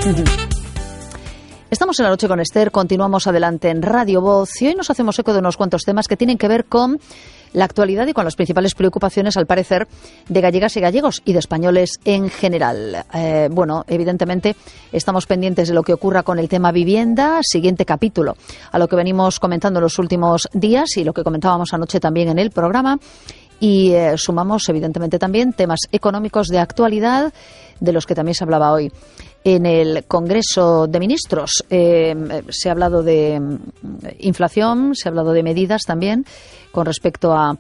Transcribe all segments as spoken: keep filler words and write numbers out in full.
Estamos en La Noche con Esther, continuamos adelante en Radio Voz y hoy nos hacemos eco de unos cuantos temas que tienen que ver con la actualidad y con las principales preocupaciones, al parecer, de gallegas y gallegos y de españoles en general. Eh, bueno, evidentemente estamos pendientes de lo que ocurra con el tema vivienda, siguiente capítulo, a lo que venimos comentando en los últimos días y lo que comentábamos anoche también en el programa. Y eh, sumamos, evidentemente, también temas económicos de actualidad, de los que también se hablaba hoy en el Congreso de Ministros. Eh, se ha hablado de inflación, se ha hablado de medidas también con respecto a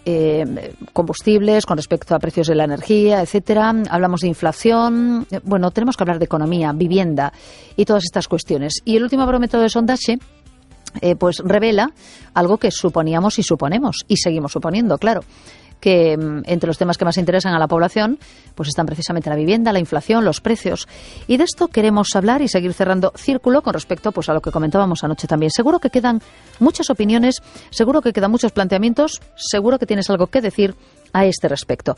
eh, combustibles, con respecto a precios de la energía, etcétera. Hablamos de inflación. Bueno, tenemos que hablar de economía, vivienda y todas estas cuestiones. Y el último barómetro de sondaje Eh, pues revela algo que suponíamos y suponemos y seguimos suponiendo, claro, que mm, entre los temas que más interesan a la población pues están precisamente la vivienda, la inflación, los precios. Y de esto queremos hablar y seguir cerrando círculo con respecto pues a lo que comentábamos anoche también. Seguro que quedan muchas opiniones, seguro que quedan muchos planteamientos, seguro que tienes algo que decir a este respecto.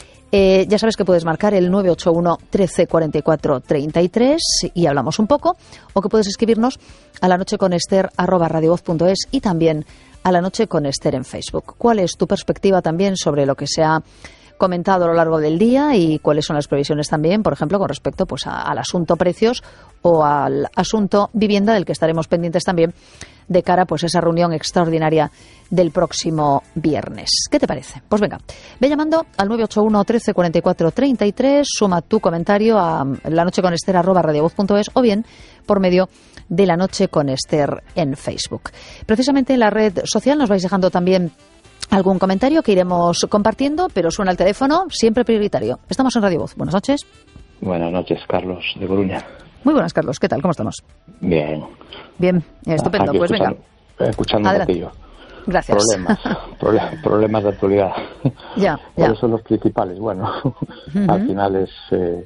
Eh, ya sabes que puedes marcar el nueve ocho uno, trece, cuarenta y cuatro, treinta y tres y hablamos un poco, o que puedes escribirnos a lanocheconester arroba radiovoz punto es y también a La Noche con Esther en Facebook. ¿Cuál es tu perspectiva también sobre lo que se ha comentado a lo largo del día y cuáles son las previsiones también, por ejemplo, con respecto pues a, al asunto precios o al asunto vivienda, del que estaremos pendientes también de cara pues a esa reunión extraordinaria del próximo viernes? ¿Qué te parece? Pues venga, ve llamando al nueve ocho uno, trece, cuarenta y cuatro, treinta y tres, suma tu comentario a lanocheconester arroba radiovoz punto es o bien por medio de La Noche con Esther en Facebook. Precisamente en la red social nos vais dejando también algún comentario que iremos compartiendo, pero suena el teléfono, siempre prioritario. Estamos en Radio Voz. Buenas noches. Buenas noches, Carlos, de Coruña. Muy buenas, Carlos. ¿Qué tal? ¿Cómo estamos? Bien. Bien, estupendo. Aquí pues escuchando, venga. Escuchando un poquillo. Gracias. Problemas, prole- problemas de actualidad. Ya, ya. ¿Cuáles son los principales? Bueno, uh-huh. Al final es eh,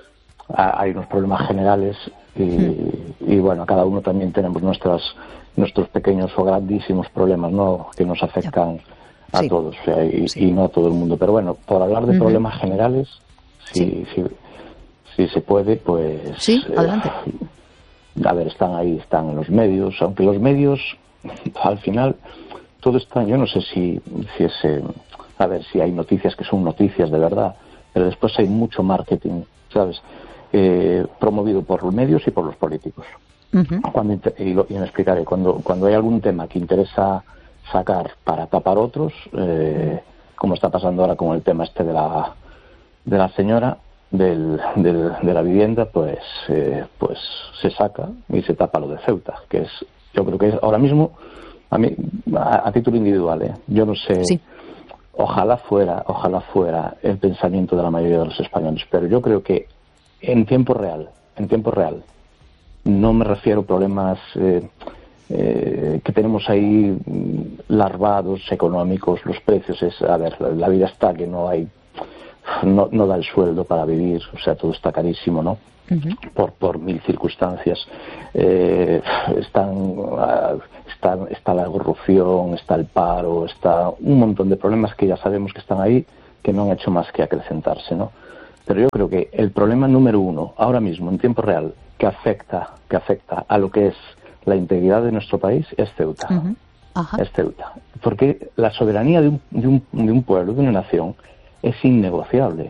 hay unos problemas generales y, uh-huh. y bueno, cada uno también tenemos nuestras nuestros pequeños o grandísimos problemas, ¿no?, que nos afectan ya. a sí. todos, o sea, y, sí. y no a todo el mundo. Pero bueno, por hablar de uh-huh. problemas generales, si, sí. si, si se puede, pues... Sí, adelante. Eh, a ver, están ahí, están en los medios, aunque los medios, al final, todo está, yo no sé si, si es, eh, a ver, si hay noticias que son noticias de verdad, pero después hay mucho marketing, ¿sabes?, eh, promovido por los medios y por los políticos. Uh-huh. Cuando, y, lo, y me explicaré, cuando, cuando hay algún tema que interesa sacar para tapar otros, eh, como está pasando ahora con el tema este de la, de la señora, Del, del, de la vivienda, pues eh, pues se saca y se tapa lo de Ceuta, que es, yo creo que es ahora mismo, a mí, a, a título individual, ¿eh? yo no sé, sí. ojalá fuera, ojalá fuera el pensamiento de la mayoría de los españoles, pero yo creo que en tiempo real, en tiempo real, no me refiero a problemas eh, eh, que tenemos ahí larvados, económicos, los precios, es, a ver, la, la vida está que no hay No, no da el sueldo para vivir, o sea, todo está carísimo, ¿no? Uh-huh. Por por mil circunstancias. Eh, están, uh, está, está la corrupción, está el paro, está un montón de problemas que ya sabemos que están ahí, que no han hecho más que acrecentarse, ¿no? Pero yo creo que el problema número uno, ahora mismo, en tiempo real, que afecta, que afecta a lo que es la integridad de nuestro país, es Ceuta. Uh-huh. Uh-huh. Es Ceuta. Porque la soberanía de un, de un, de un pueblo, de una nación, es innegociable,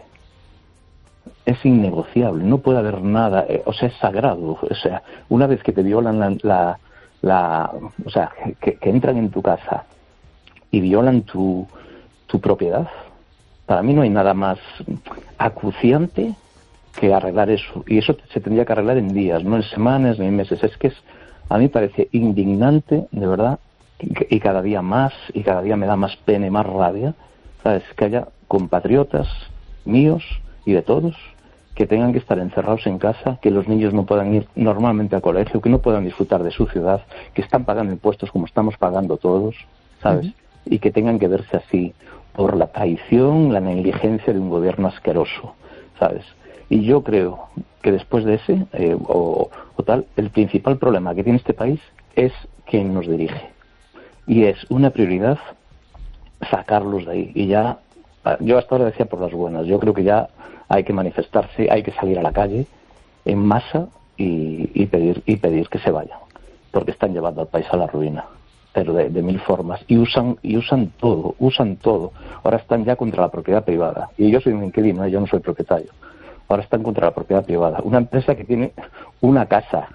es innegociable, no puede haber nada, eh, o sea, es sagrado, o sea, una vez que te violan la, la, la o sea, que, que entran en tu casa y violan tu, tu propiedad, para mí no hay nada más acuciante que arreglar eso, y eso se tendría que arreglar en días, no en semanas ni en meses. Es que es, a mí parece indignante, de verdad, y, y cada día más, y cada día me da más pena y más rabia, ¿sabes?, que haya compatriotas míos y de todos que tengan que estar encerrados en casa, que los niños no puedan ir normalmente al colegio, que no puedan disfrutar de su ciudad, que están pagando impuestos como estamos pagando todos, ¿sabes? Uh-huh. Y que tengan que verse así por la traición, la negligencia de un gobierno asqueroso, ¿sabes? Y yo creo que después de ese, eh, o, o tal, el principal problema que tiene este país es quien nos dirige. Y es una prioridad sacarlos de ahí. Y ya, yo hasta ahora decía por las buenas, yo creo que ya hay que manifestarse, hay que salir a la calle en masa y, y pedir y pedir que se vayan, porque están llevando al país a la ruina, pero de, de mil formas, y usan y usan todo, usan todo. Ahora están ya contra la propiedad privada, y yo soy un inquilino, ¿eh? Yo no soy propietario. Ahora están contra la propiedad privada. Una empresa que tiene una casa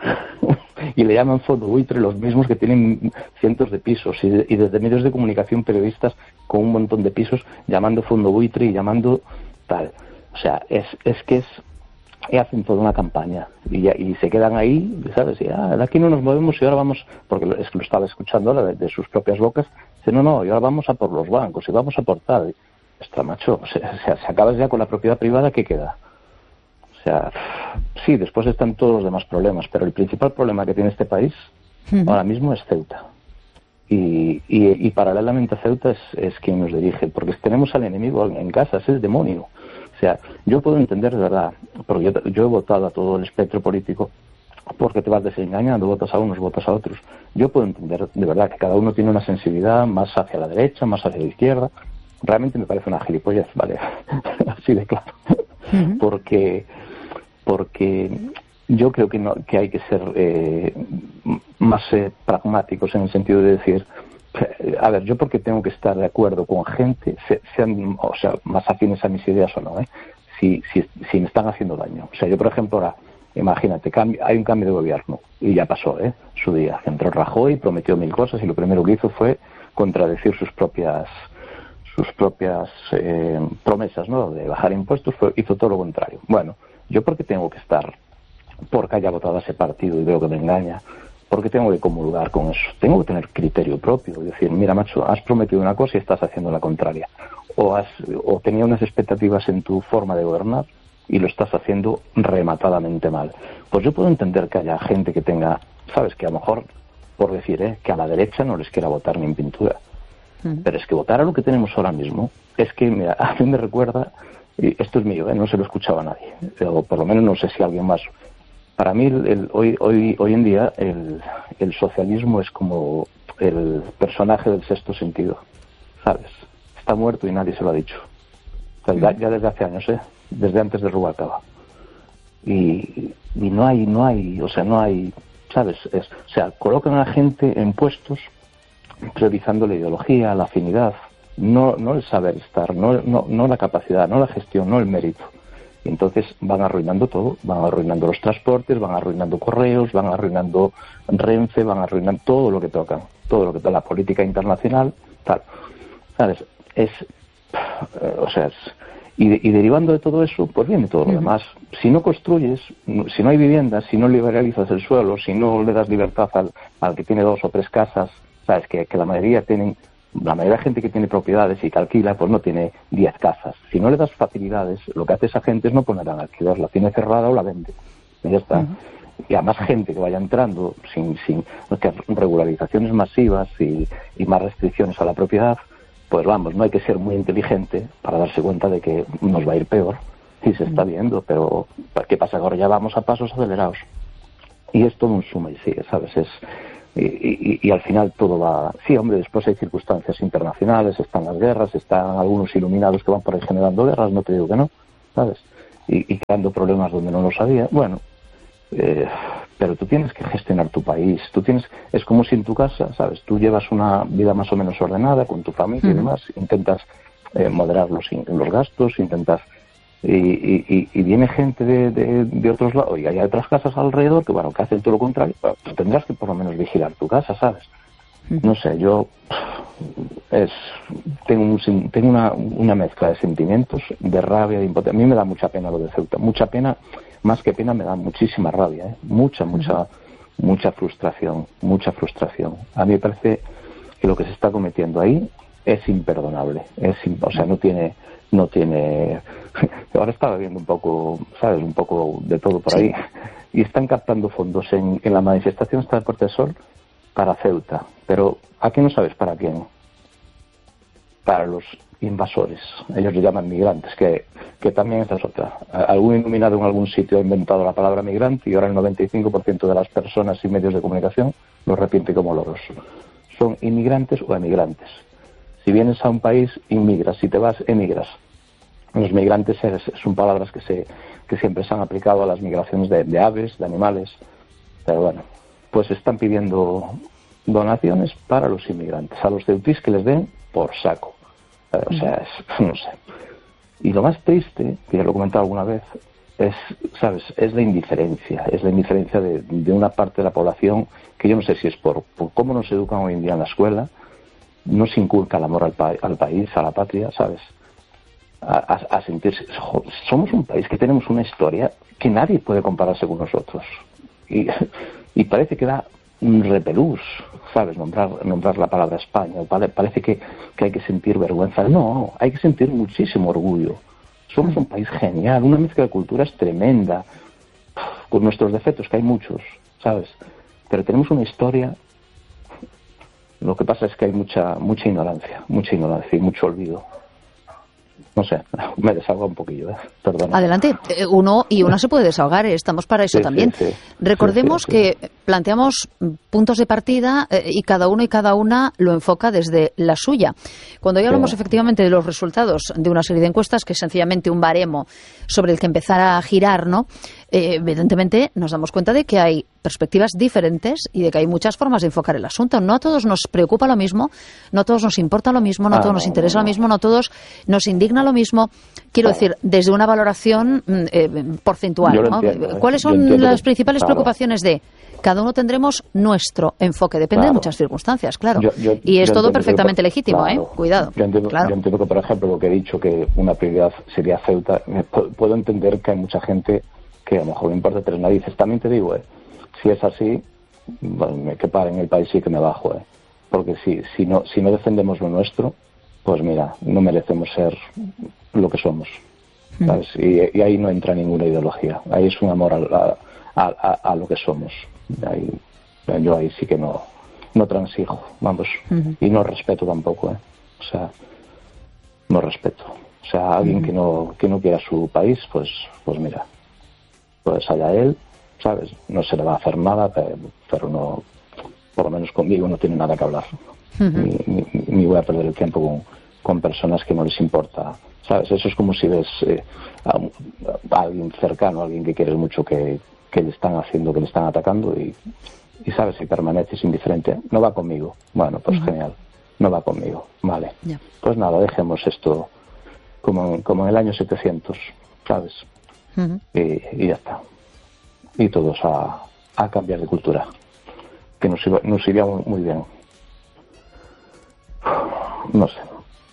y le llaman fondo buitre, los mismos que tienen cientos de pisos, y, de, y desde medios de comunicación, periodistas con un montón de pisos llamando fondo buitre y llamando tal. O sea, es, es que es y hacen toda una campaña y, y se quedan ahí, ¿sabes? Y, ah, de aquí no nos movemos y ahora vamos, porque es que lo estaba escuchando ahora de, de sus propias bocas, dice, no, no, y ahora vamos a por los bancos y vamos a por tal. Está macho, o sea, se acabas ya con la propiedad privada, ¿qué queda? O sea, sí, después están todos los demás problemas, pero el principal problema que tiene este país uh-huh. ahora mismo es Ceuta. Y, y, y paralelamente a Ceuta es, es quien nos dirige, porque tenemos al enemigo en casa, es el demonio. O sea, yo puedo entender de verdad, porque yo, yo he votado a todo el espectro político, porque te vas desengañando, votas a unos, votas a otros. Yo puedo entender de verdad que cada uno tiene una sensibilidad más hacia la derecha, más hacia la izquierda. Realmente me parece una gilipollez, ¿vale? Así de claro. Uh-huh. Porque, porque yo creo que, no, que hay que ser eh, más eh, pragmáticos en el sentido de decir, a ver, yo porque tengo que estar de acuerdo con gente, sean, o sea, más afines a mis ideas o no, ¿eh? si, si, si me están haciendo daño. O sea, yo por ejemplo ahora, imagínate, hay un cambio de gobierno, y ya pasó, ¿eh? Su día, entró Rajoy, prometió mil cosas, y lo primero que hizo fue contradecir sus propias sus propias eh, promesas, ¿no? De bajar impuestos, fue, hizo todo lo contrario. Bueno, yo porque tengo que estar, porque haya votado a ese partido y veo que me engaña, porque tengo que comulgar con eso, tengo que tener criterio propio, y decir, mira macho, has prometido una cosa y estás haciendo la contraria, o has o tenía unas expectativas en tu forma de gobernar y lo estás haciendo rematadamente mal. Pues yo puedo entender que haya gente que tenga, sabes, que a lo mejor, por decir, ¿eh? que a la derecha no les quiera votar ni en pintura, uh-huh. pero es que votar a lo que tenemos ahora mismo, es que, mira, a mí me recuerda, y esto es mío, ¿eh? No se lo escuchaba a nadie, o por lo menos no sé si alguien más. Para mí, el, el, hoy, hoy, hoy en día, el, el socialismo es como el personaje del Sexto Sentido, ¿sabes? Está muerto y nadie se lo ha dicho. O sea, ya, ya desde hace años, ¿eh? Desde antes de Rubalcaba. Y, y no hay, no hay, o sea, no hay, ¿sabes? Es, o sea, colocan a la gente en puestos priorizando la ideología, la afinidad, no, no el saber estar, no, no, no la capacidad, no la gestión, no el mérito. Y entonces van arruinando todo, van arruinando los transportes, van arruinando correos, van arruinando Renfe, van arruinando todo lo que tocan, todo lo que toca la política internacional, tal. ¿Sabes? Es, eh, o sea, es, y, de, y derivando de todo eso, pues viene todo lo demás. Si no construyes, si no hay viviendas, si no liberalizas el suelo, si no le das libertad al, al que tiene dos o tres casas, sabes que, que la mayoría tienen... La mayoría de gente que tiene propiedades y que alquila, pues no tiene diez casas. Si no le das facilidades, lo que hace esa gente es no poner a alquiler, la tiene cerrada o la vende. Y ya está. Uh-huh. Y además gente que vaya entrando sin, sin que regularizaciones masivas y, y más restricciones a la propiedad, pues vamos, no hay que ser muy inteligente para darse cuenta de que nos va a ir peor. Sí, se está viendo, pero ¿qué pasa? Ahora ya vamos a pasos acelerados. Y es todo un suma y sigue, ¿sabes? Es... Y, y, y al final todo va... Sí, hombre, después hay circunstancias internacionales, están las guerras, están algunos iluminados que van por ahí generando guerras, no te digo que no, ¿sabes? Y, y creando problemas donde no los había. Bueno, eh, pero tú tienes que gestionar tu país, tú tienes... Es como si en tu casa, ¿sabes? Tú llevas una vida más o menos ordenada con tu familia uh-huh. y demás, intentas eh, moderar los, los gastos, intentas... Y, y, y viene gente de, de, de otros lados y hay otras casas alrededor que, bueno, que hacen todo lo contrario. Pues tendrás que por lo menos vigilar tu casa, ¿sabes? No sé, yo es tengo, un, tengo una, una mezcla de sentimientos, de rabia, de impotencia. A mí me da mucha pena lo de Ceuta, mucha pena, más que pena me da muchísima rabia, ¿eh? Mucha, mucha, mucha frustración, mucha frustración. A mí me parece que lo que se está cometiendo ahí es imperdonable, es, o sea, no tiene... no tiene... Ahora estaba viendo un poco, ¿sabes? Un poco de todo por ahí. Y están captando fondos en, en la manifestación esta de Puerta del Sol para Ceuta. Pero ¿a qué no sabes para quién? Para los invasores. Ellos le llaman migrantes, que, que también esa es otra. Algún iluminado en algún sitio ha inventado la palabra migrante y ahora el noventa y cinco por ciento de las personas y medios de comunicación lo repiten como loros. Son inmigrantes o emigrantes. Si vienes a un país, inmigras. Si te vas, emigras. los migrantes es, son palabras que se que siempre se han aplicado a las migraciones de, de aves, de animales, pero bueno, pues están pidiendo donaciones para los inmigrantes, a los ceutís que les den por saco. O sea, es, no sé. Y lo más triste, que ya lo he comentado alguna vez, es, ¿sabes?, es la indiferencia, es la indiferencia de, de una parte de la población que yo no sé si es por, por cómo nos educan hoy en día en la escuela, no se inculca el amor al, pa al país, a la patria, ¿sabes?, a, a, a sentirse... Somos un país que tenemos una historia que nadie puede compararse con nosotros. Y, y parece que da un repelús, ¿sabes?, nombrar, nombrar la palabra España. Parece que, que hay que sentir vergüenza. No, hay que sentir muchísimo orgullo. Somos un país genial, una mezcla de culturas tremenda, con nuestros defectos, que hay muchos, ¿sabes? Pero tenemos una historia. Lo que pasa es que hay mucha mucha ignorancia, mucha ignorancia y mucho olvido. No sé, me desahogo un poquillo, ¿eh? Perdona. Adelante, uno y una se puede desahogar, estamos para eso sí, también. Sí, sí. Recordemos sí, sí, sí. que planteamos puntos de partida eh, y cada uno y cada una lo enfoca desde la suya. Cuando ya hablamos sí. efectivamente de los resultados de una serie de encuestas, que es sencillamente un baremo sobre el que empezar a girar, ¿no? Eh, evidentemente nos damos cuenta de que hay perspectivas diferentes y de que hay muchas formas de enfocar el asunto. No a todos nos preocupa lo mismo, no a todos nos importa lo mismo, no a todos ah, nos interesa no, no. lo mismo, no a todos nos indigna lo mismo. Quiero claro. decir, desde una valoración eh, porcentual, ¿no? Entiendo, ¿Cuáles son las que, principales claro. preocupaciones de...? Cada uno tendremos nuestro enfoque, depende claro. de muchas circunstancias, claro. Yo, yo, y es todo perfectamente que, legítimo, claro. ¿eh? Cuidado. Yo entiendo, claro. yo entiendo que, por ejemplo, lo que he dicho, que una prioridad sería Ceuta, puedo entender que hay mucha gente que a lo mejor me importa tres narices. También te digo, ¿eh? Si es así, bueno, que paren el país y que me bajo, ¿eh? Porque si, si, no, si no defendemos lo nuestro, pues mira, no merecemos ser lo que somos, ¿sabes? Mm. Y, y ahí no entra ninguna ideología, ahí es un amor a, a, a, a lo que somos. Ahí, yo ahí sí que no no transijo, vamos, uh-huh. y no respeto tampoco, ¿eh? O sea, no respeto. O sea, alguien uh-huh. que no que no quiera su país, pues pues mira, pues allá él, ¿sabes? No se le va a hacer nada, pero, pero no, por lo menos conmigo no tiene nada que hablar. Uh-huh. Ni, ni, ni voy a perder el tiempo con, con personas que no les importa, ¿sabes? Eso es como si ves eh, a, a alguien cercano, a alguien que quieres mucho que que le están haciendo, que le están atacando y, y sabes, si permaneces indiferente, no va conmigo. Bueno, pues uh-huh. genial, no va conmigo, vale. Yeah. Pues nada, dejemos esto como en, como en el año setecientos, ¿sabes? Uh-huh. Y, y ya está. Y todos a, a cambiar de cultura, que nos, iba, nos iría muy, muy bien. No sé.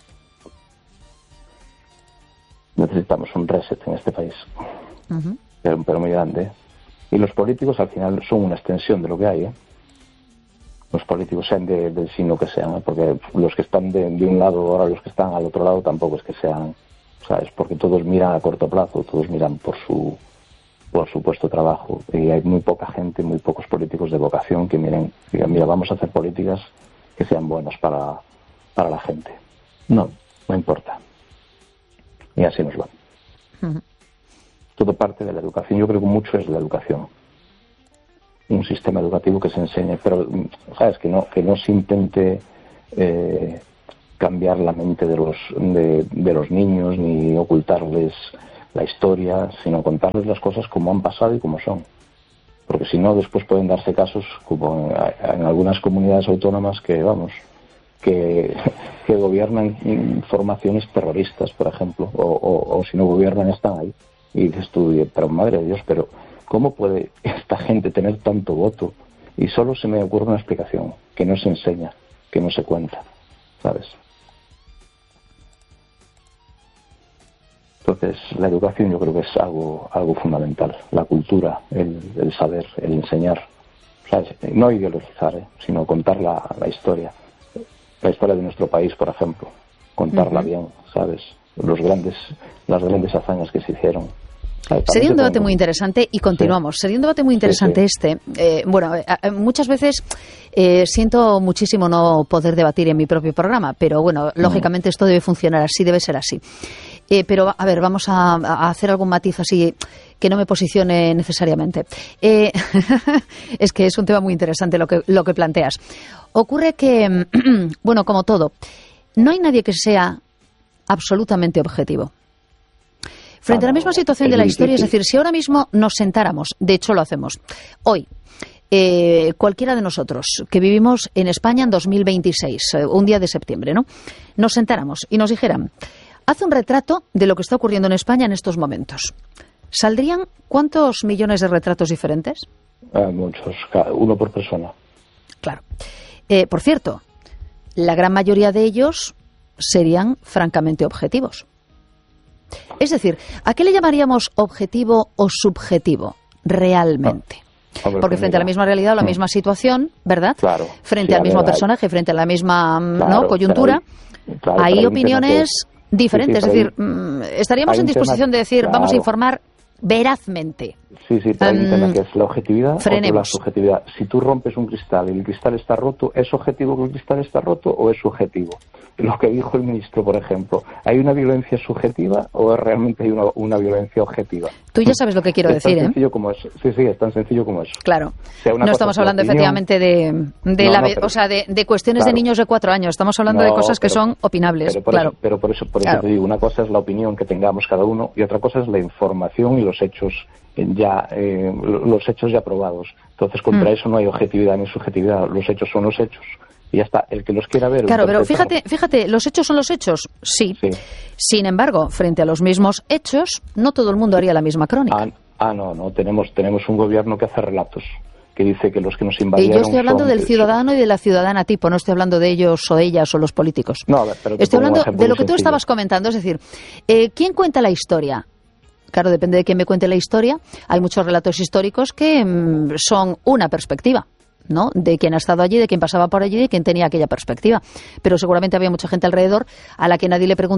Necesitamos un reset en este país, uh-huh. pero, pero muy grande, ¿eh? Y los políticos al final son una extensión de lo que hay, ¿eh? Los políticos sean de, del signo que sean, ¿eh? Porque los que están de, de un lado, ahora los que están al otro lado tampoco es que sean, ¿sabes? Porque todos miran a corto plazo, todos miran por su por su puesto de trabajo. Y hay muy poca gente, muy pocos políticos de vocación que miren, digan, mira, vamos a hacer políticas que sean buenas para, para la gente. No, no importa. Y así nos va. Uh-huh. Todo parte de la educación. Yo creo que mucho es de la educación. Un sistema educativo que se enseñe, pero sabes que no que no se intente eh, cambiar la mente de los de, de los niños ni ocultarles la historia, sino contarles las cosas como han pasado y como son. Porque si no, después pueden darse casos como en, en algunas comunidades autónomas que vamos que que gobiernan formaciones terroristas, por ejemplo, o, o, o si no gobiernan están ahí. Y dices tú, pero madre de Dios, pero ¿cómo puede esta gente tener tanto voto? Y solo se me ocurre una explicación, que no se enseña, que no se cuenta, ¿sabes? Entonces, la educación yo creo que es algo algo fundamental, la cultura, el, el saber, el enseñar, ¿sabes? No ideologizar, ¿eh? Sino contar la, la historia, la historia de nuestro país, por ejemplo, contarla uh-huh. bien, ¿sabes? Los grandes, las grandes hazañas que se hicieron. Sería un debate muy interesante y continuamos. Sí. Sería un debate muy interesante sí, sí. este. Eh, bueno, eh, muchas veces eh, siento muchísimo no poder debatir en mi propio programa, pero bueno, mm. lógicamente esto debe funcionar así, debe ser así. Eh, pero a ver, vamos a, a hacer algún matiz así que no me posicione necesariamente. Eh, es que es un tema muy interesante lo que, lo que planteas. Ocurre que, bueno, como todo, no hay nadie que sea absolutamente objetivo. Frente ah, a la no, misma situación es de la muy historia, es difícil. decir, si ahora mismo nos sentáramos, de hecho lo hacemos, hoy, eh, cualquiera de nosotros que vivimos en España en dos mil veintiséis, eh, un día de septiembre, ¿no? Nos sentáramos y nos dijeran, haz un retrato de lo que está ocurriendo en España en estos momentos. ¿Saldrían cuántos millones de retratos diferentes? Ah, muchos, ca- uno por persona. Claro. Eh, por cierto, la gran mayoría de ellos serían francamente objetivos. Es decir, ¿a qué le llamaríamos objetivo o subjetivo realmente? Ah, hombre, Porque pues frente a la mira. misma realidad o la Mm. misma situación, ¿verdad? Claro. Frente Sí, al a mismo ver, hay- personaje, frente a la misma mm, Claro, ¿no? pero coyuntura, hay- claro, hay pero hay un tema opiniones que- diferentes. sí, sí, es decir, pero mm, estaríamos hay en un tema- disposición de decir, vamos a claro. informar verazmente. Sí, sí, pero hay un Um, tema que es la objetividad o frenemos. la subjetividad. Si tú rompes un cristal y el cristal está roto, ¿es objetivo que el cristal está roto o es subjetivo? Lo que dijo el ministro, por ejemplo, ¿hay una violencia subjetiva o realmente hay una, una violencia objetiva? Tú ya sabes lo que quiero es decir, tan ¿eh? sencillo como eso. Sí, sí, es tan sencillo como eso. Claro. sea, una No cosa estamos es la hablando opinión. efectivamente de, de No, la, no, ve- pero- o sea, de, de cuestiones claro. de niños de cuatro años. Estamos hablando de No, cosas que pero- son opinables. Pero por, claro. eso, pero por eso, por eso Claro. te digo, una cosa es la opinión que tengamos cada uno y otra cosa es la información y los hechos ya, eh, los hechos ya probados. Entonces, contra Mm. eso no hay objetividad ni subjetividad. Los hechos son los hechos. Y ya está. El que los quiera ver. Claro, pero interpretar- fíjate, fíjate, los hechos son los hechos, sí. Sí. Sin embargo, frente a los mismos hechos, no todo el mundo haría la misma crónica. Ah, ah, no, no. Tenemos, tenemos un gobierno que hace relatos, que dice que los que nos Y invadieron yo estoy hablando son- del ciudadano y de la ciudadana tipo, no estoy hablando de ellos o ellas o los políticos. No, a ver, pero te Estoy pongo un hablando ejemplo de lo muy que tú sencillo. estabas comentando, es decir, eh, ¿quién cuenta la historia? Claro, depende de quién me cuente la historia. Hay muchos relatos históricos que mm, son una perspectiva, ¿no? De quien ha estado allí, de quien pasaba por allí, de quien tenía aquella perspectiva. Pero seguramente había mucha gente alrededor a la que nadie le preguntaba